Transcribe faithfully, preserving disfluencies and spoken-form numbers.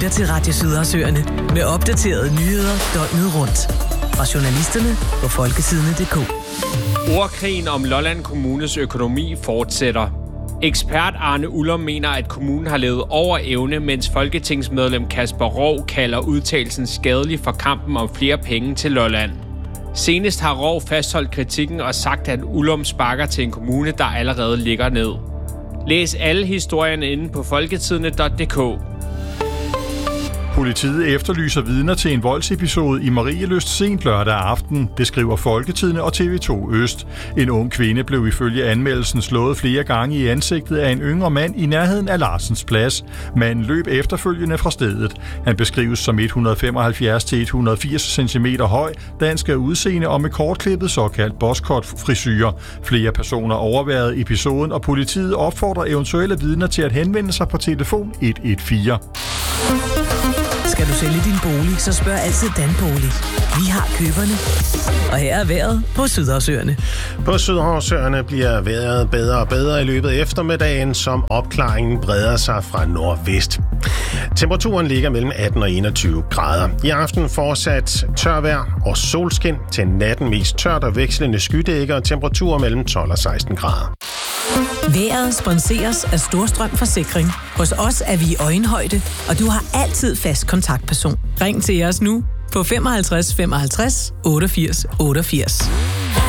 lytter til Radio Sydersøerne med opdaterede nyheder døgnet rundt. Fra journalisterne på folkesidene punktum d k. Ordkrigen om Lolland Kommunes økonomi fortsætter. Ekspert Arne Ullum mener, at kommunen har levet over evne, mens folketingsmedlem Kasper Roug kalder udtalelsen skadelig for kampen om flere penge til Lolland. Senest har Roug fastholdt kritikken og sagt, at Ullum sparker til en kommune, der allerede ligger ned. Læs alle historierne inde på folketidene punktum d k. Politiet efterlyser vidner til en voldsepisode i Marielyst sent lørdag aften, det skriver Folketidene og T V to Øst. En ung kvinde blev ifølge anmeldelsen slået flere gange i ansigtet af en yngre mand i nærheden af Larsens Plads. Manden løb efterfølgende fra stedet. Han beskrives som et hundrede femoghalvfjerds til et hundrede firs centimeter høj, dansk af udseende og med kortklippet såkaldt boskort-frisyre. Flere personer overværede episoden, og politiet opfordrer eventuelle vidner til at henvende sig på telefon et et fire. Skal du sælge din bolig, så spørg altid Danbolig. Vi har køberne. Og her er vejret på Sydersøerne. På Sydersøerne bliver vejret bedre og bedre i løbet af eftermiddagen, som opklaringen breder sig fra nordvest. Temperaturen ligger mellem atten og enogtyve grader. I aften fortsat tørvejr og solskin, til natten mest tørt og vekslende skydækker og temperaturer mellem tolv og seksten grader. Vejret sponseres af Storstrøm Forsikring. Hos os er vi i øjenhøjde, og du har altid fast kontaktperson. Ring til os nu på femoghalvtreds femoghalvtreds otteogfirs otteogfirs.